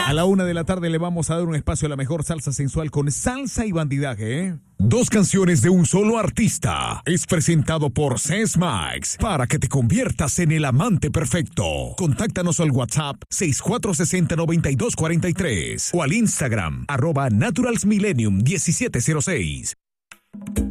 A la 1 de la tarde le vamos a dar un espacio a la mejor salsa sensual con salsa y bandidaje, ¿eh? 2 canciones de un solo artista. Es presentado por Ces Max para que te conviertas en el amante perfecto. Contáctanos al WhatsApp 6460-9243 o al Instagram @naturalsmillenium1706.